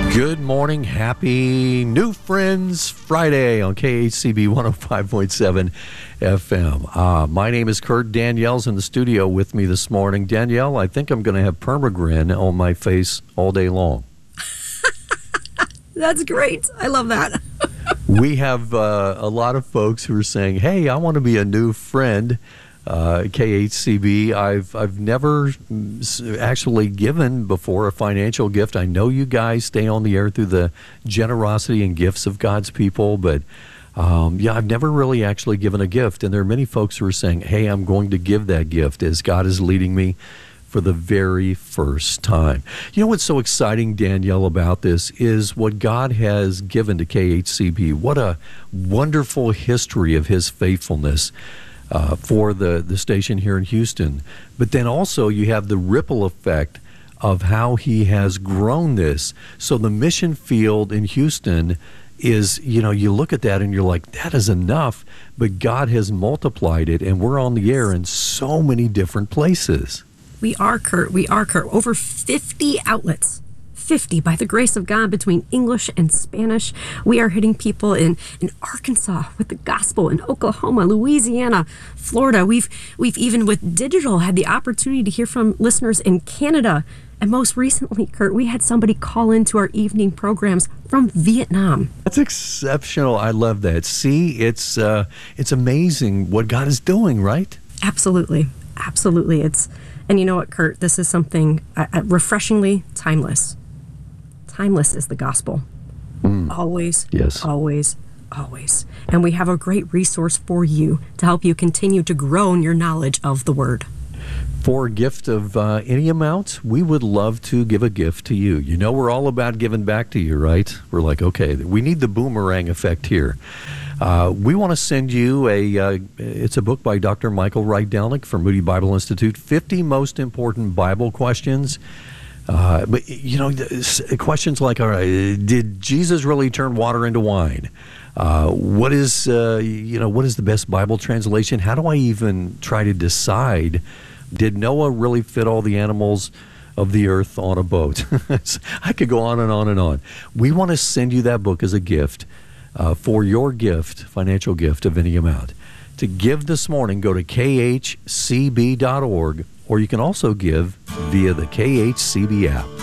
Good morning. Happy New Friends Friday on KHCB 105.7 FM. My name is Kurt. Danielle's in the studio with me this morning. Danielle, I think I'm going to have permagrin on my face all day long. That's great. I love that. We have a lot of folks who are saying, hey, I want to be a new friend. KHCB. I've never actually given before a financial gift. I know you guys stay on the air through the generosity and gifts of God's people, but I've never really actually given a gift. And there are many folks who are saying, hey, I'm going to give that gift as God is leading me for the very first time. You know what's so exciting, Danielle, about this is what God has given to KHCB. What a wonderful history of His faithfulness for the station here in Houston. But then also you have the ripple effect of how He has grown this. So the mission field in Houston is, you look at that and you're like, that is enough, but God has multiplied it, and we're on the air in so many different places. We are, Kurt. Over 50 outlets. 50 by the grace of God between English and Spanish. We are hitting people in Arkansas with the gospel, in Oklahoma, Louisiana, Florida. We've even with digital had the opportunity to hear from listeners in Canada. And most recently, Kurt, we had somebody call into our evening programs from Vietnam. That's exceptional. I love that. See, it's amazing what God is doing, right? Absolutely. And you know what, Kurt? This is something refreshingly timeless. Timeless is the gospel. Always, yes. Always. And we have a great resource for you to help you continue to grow in your knowledge of the Word. For a gift of any amount, we would love to give a gift to you. You know, we're all about giving back to you, right? We're like, okay, we need the boomerang effect here. We want to send you it's a book by Dr. Michael Rydelnik from Moody Bible Institute, 50 Most Important Bible Questions. But, questions like, all right, did Jesus really turn water into wine? What is the best Bible translation? How do I even try to decide, did Noah really fit all the animals of the earth on a boat? I could go on and on and on. We want to send you that book as a gift for your gift, financial gift of any amount. To give this morning, go to khcb.org, or you can also give via the KHCB app.